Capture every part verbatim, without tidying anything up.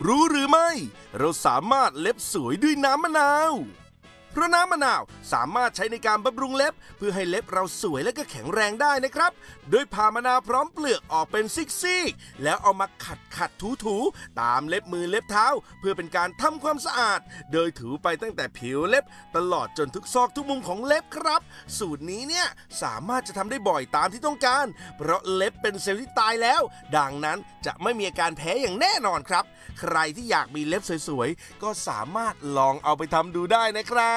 รู้หรือไม่เราสามารถเล็บสวยด้วยน้ำมะนาวเพราะน้ำมะนาวสามารถใช้ในการบำรุงเล็บเพื่อให้เล็บเราสวยและก็แข็งแรงได้นะครับโดยผ่ามะนาวพร้อมเปลือกออกเป็นซิกๆแล้วเอามาขัดขัดถูถูตามเล็บมือเล็บเท้าเพื่อเป็นการทำความสะอาดโดยถูไปตั้งแต่ผิวเล็บตลอดจนทุกซอกทุกมุมของเล็บครับสูตรนี้เนี่ยสามารถจะทำได้บ่อยตามที่ต้องการเพราะเล็บเป็นเซลล์ที่ตายแล้วดังนั้นจะไม่มีอาการแพ้อย่างแน่นอนครับใครที่อยากมีเล็บสวยๆก็สามารถลองเอาไปทำดูได้นะครับ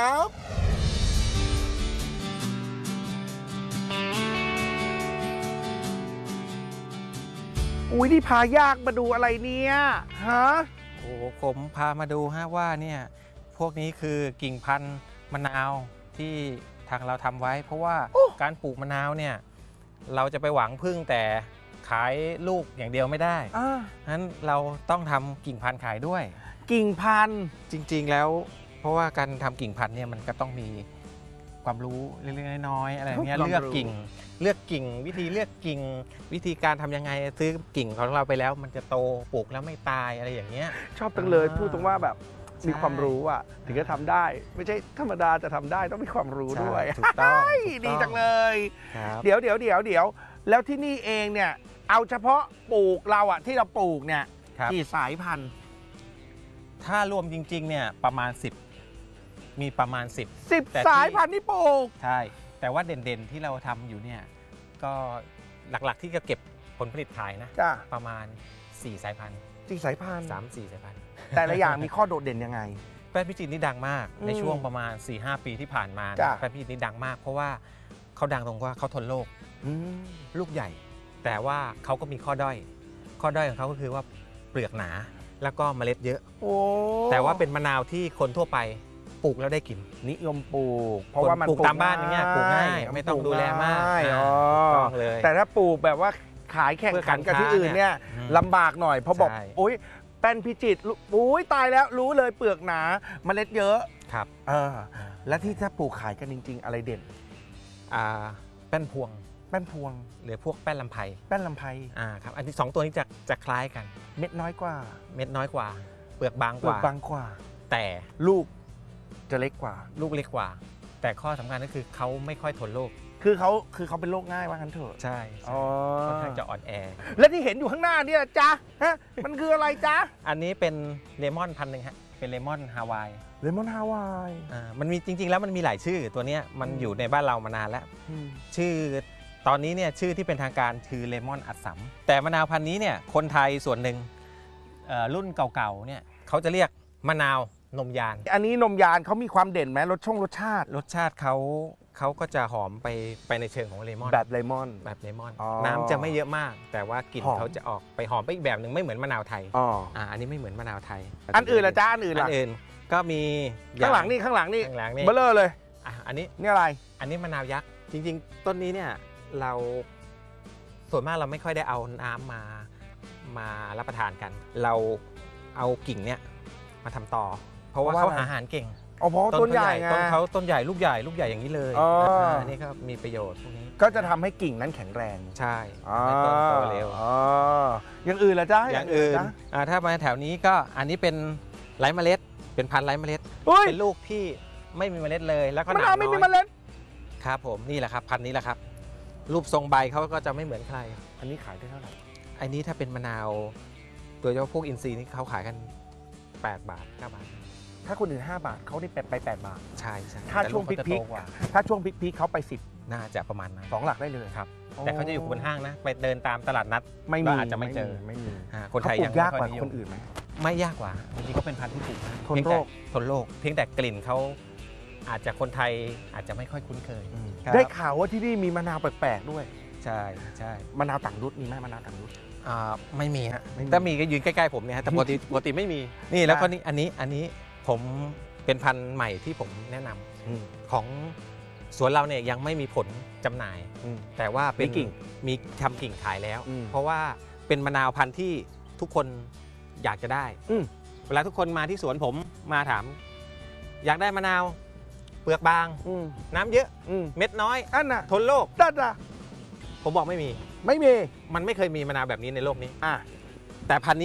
อุ้ยนี่พายากมาดูอะไรเนี่ยฮะโอ้ผมพามาดูฮะว่าเนี่ยพวกนี้คือกิ่งพันธุ์มะนาวที่ทางเราทำไว้ เพราะว่าการปลูกมะนาวเนี่ยเราจะไปหวังพึ่งแต่ขายลูกอย่างเดียวไม่ได้ฉะนั้นเราต้องทำกิ่งพันธุ์ขายด้วยกิ่งพันธุ์จริงๆแล้วเพราะว่าการทำกิ่งพันธุ์เนี่ยมันก็ต้องมีความรู้เล็กๆน้อยๆอะไรเงี้ยเลือกกิ่งเลือกกิ่งวิธีเลือกกิ่งวิธีการทำยังไงซื้อกิ่งของเราไปแล้วมันจะโตปลูกแล้วไม่ตายอะไรอย่างเงี้ยชอบจังเลยพูดตรงว่าแบบมีความรู้อ่ะถึงจะทำได้ไม่ใช่ธรรมดาจะทำได้ต้องมีความรู้ด้วยถูกต้องดีจังเลยเดี๋ยวเดี๋ยวเดี๋ยวเดี๋ยวแล้วที่นี่เองเนี่ยเอาเฉพาะปลูกเราอ่ะที่เราปลูกเนี่ยกี่สายพันธุ์ถ้ารวมจริงๆเนี่ยประมาณสิบมีประมาณสิบสิบสายพันธุ์ที่ปลูกใช่แต่ว่าเด่นๆที่เราทำอยู่เนี่ยก็หลักๆที่จะเก็บผลผลิตขายนะประมาณสี่สายพันธุ์สี่สายพันธุ์สามสี่สายพันธุ์แต่ละอย่างมีข้อโดดเด่นยังไงแป้นพิจิตรนี่ดังมากในช่วงประมาณ สี่ห้า ปีที่ผ่านมาแป้นพิจิตรนี่ดังมากเพราะว่าเขาดังตรงว่าเขาทนโรคลูกใหญ่แต่ว่าเขาก็มีข้อด้อยข้อด้อยของเขาก็คือว่าเปลือกหนาแล้วก็เมล็ดเยอะแต่ว่าเป็นมะนาวที่คนทั่วไปปลูกแล้วได้กินนิยมปลูกเพราะว่ามันปลูกตามบ้านอย่างเงี้ยปลูกง่ายไม่ต้องดูแลมากต้องเลยแต่ถ้าปลูกแบบว่าขายแข่งขันกับที่อื่นเนี่ยลำบากหน่อยเพราะบอกโอ๊ยแป้นพิจิตรอุ้ยตายแล้วรู้เลยเปลือกหนาเมล็ดเยอะครับเออและที่ถ้าปลูกขายกันจริงๆอะไรเด่นอ่าแป้นพวงแป้นพวงหรือพวกแป้นลำไพแป้นลำไพอ่าครับอันที่สองตัวนี้จะจะคล้ายกันเม็ดน้อยกว่าเม็ดน้อยกว่าเปลือกบางกว่าเปลือกบางกว่าแต่ลูกจะเล็กกว่าลูกเล็กกว่าแต่ข้อสำคัญก็คือเขาไม่ค่อยทนโรคคือเขาคือเขาเป็นโรคง่ายว่างั้นเถอะใช่ค่อนข้างจะอ่อนแอและที่เห็นอยู่ข้างหน้าเนี่ยจ๊ะฮะมันคืออะไรจ๊ะอันนี้เป็นเลมอนพันธุ์หนึ่งฮะเป็นเลมอนฮาวายเลมอนฮาวายอ่ามันมีจริงๆแล้วมันมีหลายชื่อตัวเนี้ยมันอยู่ในบ้านเรามานานแล้วชื่อตอนนี้เนี่ยชื่อที่เป็นทางการคือเลมอนอัดสำแต่มะนาวพันธุ์นี้เนี่ยคนไทยส่วนหนึ่งรุ่นเก่าๆเนี่ยเขาจะเรียกมะนาวนมยานอันนี้นมยานเขามีความเด่นไหมรสช่องรสชาติรสชาติเขาเขาก็จะหอมไปไปในเชิงของเลมอนแบบเลมอนแบบเลมอนน้ำจะไม่เยอะมากแต่ว่ากลิ่นเขาจะออกไปหอมไปอีกแบบหนึ่งไม่เหมือนมะนาวไทยอ๋ออ่าอันนี้ไม่เหมือนมะนาวไทยอันอื่นละจ้าอันอื่นละอันอื่นก็มีข้างหลังนี่ข้างหลังนี่ข้างหลังนี่เบลอเลยอ่ะอันนี้นี่อะไรอันนี้มะนาวยักษ์จริงๆต้นนี้เนี่ยเราส่วนมากเราไม่ค่อยได้เอาน้ำมามารับประทานกันเราเอากิ่งเนี่ยมาทำต่อเพราะว่าเขาหาอาหารเก่งอ๋อเพราะต้นใหญ่ไงต้นเขาต้นใหญ่ลูกใหญ่ลูกใหญ่อย่างนี้เลยอันนี้ก็มีประโยชน์พวกนี้ก็จะทำให้กิ่งนั้นแข็งแรงใช่ให้ต้นโตเร็วอย่างอื่นละจ้าอย่างอื่นถ้ามาแถวนี้ก็อันนี้เป็นไร้เมล็ดเป็นพันธุ์ไร้เมล็ดเป็นลูกที่ไม่มีเมล็ดเลยแล้วก็หนาน้อยไม่มีเมล็ดครับผมนี่แหละครับพันธุ์นี้แหละครับรูปทรงใบเขาก็จะไม่เหมือนใครอันนี้ขายได้เท่าไหร่อันนี้ถ้าเป็นมะนาวโดยเฉพาะพวกอินทรีย์นี่เขาขายกันแปดบาทเก้าบาทถ้าคนอื่นห้าบาทเขาได้ไปแปดบาทใช่ใช่ถ้าช่วงพิกพิกถ้าช่วงพิกพิกเขาไปสิบน่าจะประมาณนั้นสองหลักได้เลยครับแต่เขาจะอยู่บนห้างนะไปเดินตามตลาดนัดไม่มีอาจจะไม่เจอไม่มีคนไทยยังยากกว่าคนอื่นไหมไม่ยากกว่าจริงๆก็เป็นพันธุ์ที่ปลูกทนโรคทนโรคเพียงแต่กลิ่นเขาอาจจะคนไทยอาจจะไม่ค่อยคุ้นเคยได้ข่าวว่าที่นี่มีมะนาวแปลกๆด้วยใช่ใช่มะนาวต่างรุ่นมีไหมมะนาวต่างรุ่นอ่าไม่มีฮะถ้ามีก็ยืนใกล้ๆผมเนี่ยแต่ปกติปกติไม่มีนี่แล้วก็นี่อันนี้อันนี้ผมเป็นพันธุ์ใหม่ที่ผมแนะนำของสวนเราเนี่ยยังไม่มีผลจำหน่ายแต่ว่าเป็นกิ่งมีทำกิ่งขายแล้วเพราะว่าเป็นมะนาวพันธุ์ที่ทุกคนอยากจะได้เวลาทุกคนมาที่สวนผมมาถามอยากได้มะนาวเปลือกบางน้ำเยอะเม็ดน้อยอันน่ะทนโรคนั่นน่ะผมบอกไม่มีไม่มีมันไม่เคยมีมะนาวแบบนี้ในโลกนี้อ่ะแต่พันธุ์นี้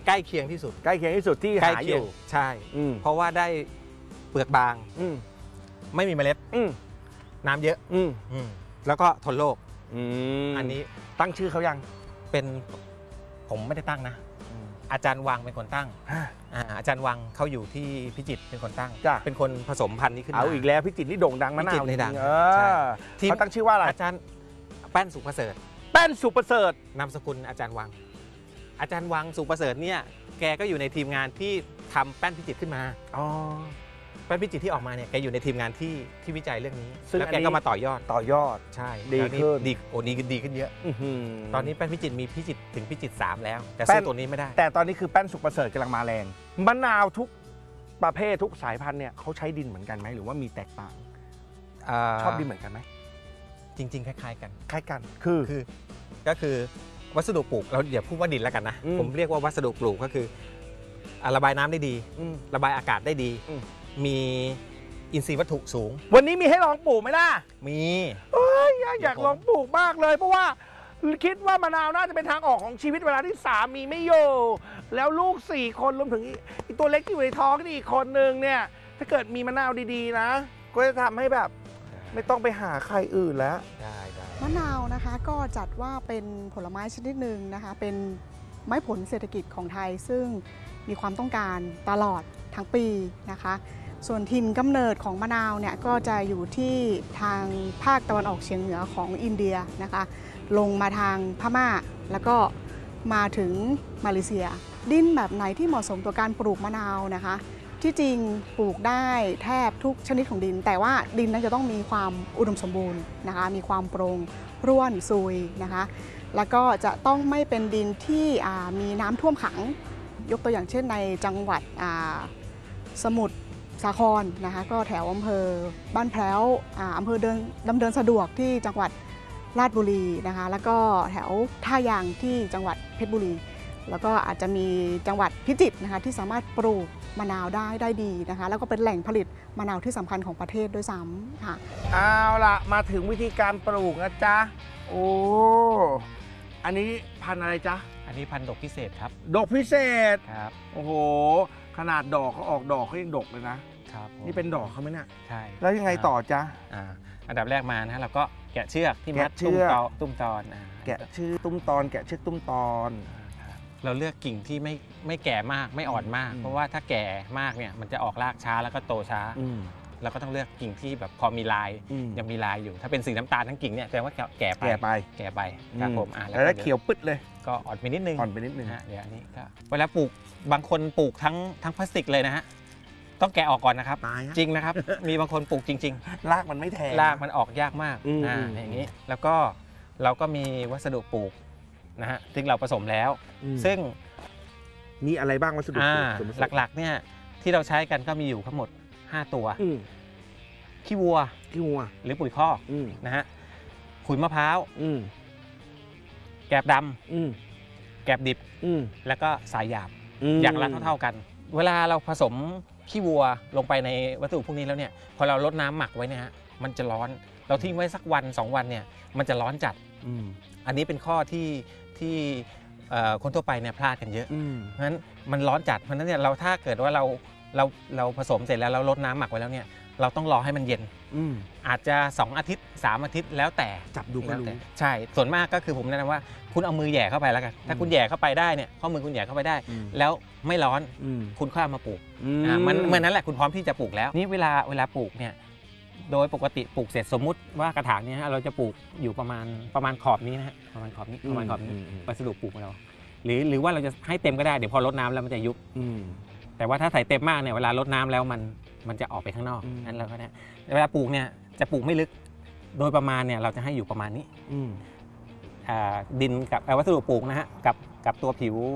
ใกล้เคียงที่สุดใกล้เคียงที่สุดที่ใกล้หาอเคียงยู่ใช่อืมเพราะว่าได้เปลือกบางอืมไม่มีเมล็ดอืมน้ำเยอะอืมอืมแล้วก็ทนโรคอืมอันนี้ตั้งชื่อเขายังเป็นผมไม่ได้ตั้งนะ อาจารย์วังเป็นคนตั้งฮะอ่าอาจารย์วังเขาอยู่ที่พิจิตรเป็นคนตั้งจ้ะเป็นคนผสมพันธุ์นี้ขึ้นมาเอาอีกแล้วพี่จิตรนี่โด่งดังมะนาพี่จิวตรนี่ดังเอใช่อทีมเขาตั้งชื่อว่าอะไรอาจารย์แป้นสุประเสริฐแป้นสุประเสริฐนามสกุลอาจารย์วัง อาจารย์วังสุประเสริฐเนี่ยแกก็อยู่ในทีมงานที่ทำแป้นพิจิตรขึ้นมาอ๋อแป้นพิจิตรที่ออกมาเนี่ยแกอยู่ในทีมงานที่ที่วิจัยเรื่องนี้ซึ่งแล้วอันแกนี้ก็มาต่อยอดต่อยอดใช่ดีแล้วขึ้นดีโอ้ดีขึ้นดีขึ้นเยอะอื้อหืตอนนี้แป้นพิจิตรมีพิจิตรถึงพิจิตรสามแล้ว แต่แป้สู้นตัวนี้ไม่ได้แต่ตอนนี้คือแป้นสุประเสริฐกำลังมาแรงมะนาวทุกประเภททุกสายพันธุ์เนี่ยเขาใช้ดินเหมือนกันไหมหรือว่ามีแตกต่าง ชอบดินเหมือนกันไหมจริง ๆ คล้าย ๆ กันคล้ายกัน คือคือก็คือวัสดุปลูกเราอย่าพูดว่าดินแล้วกันนะอืมผมเรียกว่าวัสดุปลูกก็คืออ่ะระบายน้ำได้ดีอืมระบายอากาศได้ดีอืมมีอินทรีย์วัตถุสูงวันนี้มีให้ลองปลูกไหมล่ะมีเอ้ยอยากลองปลูกมากเลย เพราะว่าคิดว่ามะนาวน่าจะเป็นทางออกของชีวิตเวลาที่สามีไม่อยู่แล้วลูกสี่คนรวมถึงอีกตัวเล็กที่อยู่ในท้องนี่อีกคนนึงเนี่ย ถ้าเกิดมีมะนาวดีๆนะ ก็จะทำให้แบบไม่ต้องไปหาใครอื่นแล้วได้ได้มะนาวนะคะก็จัดว่าเป็นผลไม้ชนิดหนึ่งนะคะเป็นไม้ผลเศรษฐกิจของไทย ซึ่งมีความต้องการตลอดทั้งปีนะคะ ส่วนถิ่นกำเนิดของมะนาวเนี่ยก็จะอยู่ที่ทางภาคตะวันออกเฉียงเหนือของอินเดียนะคะลงมาทางพม่าแล้วก็มาถึงมาเลเซีย ดินแบบไหนที่เหมาะสมต่อการปลูกมะนาวนะคะ ที่จริงปลูกได้แทบทุกชนิดของดิน แต่ว่าดินนั้นจะต้องมีความอุดมสมบูรณ์นะคะมีความโปร่งร่วนซุยนะคะแล้วก็จะต้องไม่เป็นดินที่มีน้ำท่วมขังยกตัวอย่างเช่นในจังหวัดสมุทรสาครนะคะก็แถวอำเภอบ้านแพ้วอำเภอเดินดำเนินสะดวกที่จังหวัดราชบุรีนะคะแล้วก็แถวท่ายางที่จังหวัดเพชรบุรีแล้วก็อาจจะมีจังหวัดพิจิตรนะคะที่สามารถปลูกมะนาวได้ได้ดีนะคะแล้วก็เป็นแหล่งผลิตมะนาวที่สำคัญของประเทศด้วยซ้ำค่ะเอาล่ะมาถึงวิธีการปลูกนะจ๊ะโอ้อันนี้พันธุ์อะไรจ๊ะอันนี้พันธุ์ดกพิเศษครับดอกพิเศษครับโอ้โหขนาดดอกเขาออกดอกเขายังดกเลยนะครับผมนี่เป็นดอกเขาไหมเนี่ยใช่แล้วยังไงต่อจ๊ะอ่าอันดับแรกมานะฮะเราก็แกะเชือกที่มัดแกะเชืตุ้มอกตอตุ้มตอนอ่าแกะชื่อตุ้มตอน แกะเชือกตุ้มตอนเราเลือกกิ่งที่ไม่ไม่แก่มากไม่อ่อนมากอืมเพราะว่าถ้าแก่มากเนี่ยมันจะออกรากช้าแล้วก็โตช้าอืมเราก็ต้องเลือกกิ่งที่แบบพอมีลายอืมยังมีลายอยู่ ถ้าเป็นสีน้ำตาลทั้งกิ่งเนี่ยแปลว่าแก่ไปแก่ไปแก่ไปครับผมอ่าแล้วถ้าเขียวปึ๊ดเลยก็อ่อนไปนิดนึงอ่อนไปนิดนึงฮะเดี๋ยวอันนี้ก็เวลาปลูกบางคนปลูกทั้งทั้งพลาสติกเลยนะฮะต้องแกะออกก่อนนะครับตายฮะจริงนะครับ มีบางคนปลูกจริงรากมันไม่แทงๆรากมันออกยากมากอืมอ่าอย่างนี้แล้วก็เราก็มีวัสดุปลูกนะฮะซึ่งเราผสมแล้วอืมซึ่งมีอะไรบ้างวัสดุปอ่าลูกส่วนผสมหลักๆเนี่ยที่เราใช้กันก็มีอยู่ทั้งหมดห้าตัวอืมขี้วัวขี้วัวหรือปุ๋ยคอกอืมนะฮะขุยมะพร้าวอืมแกบดอืมำแกบดิบอืมแล้วก็สายหยาบมอย่างละเท่าๆกัน เวลาเราผสมขี้วัวลงไปในวัสดุพวกนี้แล้วเนี่ยพอเราลดน้ำหมักไว้เนี่ยฮะมันจะร้อนเราทิ้งไว้สักวันสองวันเนี่ยมันจะร้อนจัดอืมอันนี้เป็นข้อที่ที่เอ่อคนทั่วไปเนี่ยพลาดกันเยอะอืมเพราะฉะนั้นมันร้อนจัดเพราะฉะนั้นเนี่ยเราถ้าเกิดว่าเราเราเราผสมเสร็จแล้วเราลดน้ำหมักไว้แล้วเนี่ยเราต้องรอให้มันเย็นอืมอาจจะสองอาทิตย์สามอาทิตย์แล้วแต่จับดูก็แล้วรู้แต่ใช่ส่วนมากก็คือผมแนะนำว่าคุณเอามือแหย่เข้าไปแล้วกันถ้าคุณแหย่เข้าไปได้เนี่ยข้อมือคุณแหย่เข้าไปได้อืมแล้วไม่ร้อนอืมคุณค่อยเอามาปลูกอือ่ามันเมื่อนั้นแหละคุณพร้อมที่จะปลูกแล้วนี่เวลาเวลาปลูกเนี่ยโดยปกติปลูกเสร็จสมมุติว่ากระถางเนี้เราจะปลูกอยู่ประมาณประมาณขอบนี้นะฮะประมาณขอบนี้ประมาณขอบนี้อืมวัสดุปลูกของเราหรือหรือว่าเราจะให้เต็มก็ได้เดี๋ยวพอรดน้ำแล้วมันจะยุบอืมแต่ว่าถ้าใส่เต็มมากเนี่ยเวลารดน้ำแล้วมันมันจะออกไปข้างนอกอืมนั่นเราก็เนี่ยเวลาปลูกเนี่ยจะปลูกไม่ลึกโดยประมาณเนี่ยเราจะให้อยู่ประมาณนี้อืมอ่าดินกับเอ่อวัสดุปลูกนะฮะกับกับตัวผิว